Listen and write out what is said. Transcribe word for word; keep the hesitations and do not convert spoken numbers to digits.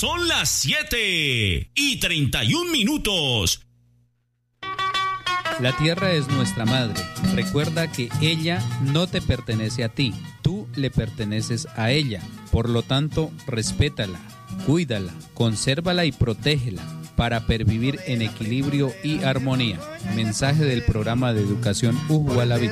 Son las siete y treinta y un minutos. La tierra es nuestra madre. Recuerda que ella no te pertenece a ti. Tú le perteneces a ella. Por lo tanto, respétala, cuídala, consérvala y protégela para pervivir en equilibrio y armonía. Mensaje del programa de educación Ujualabit.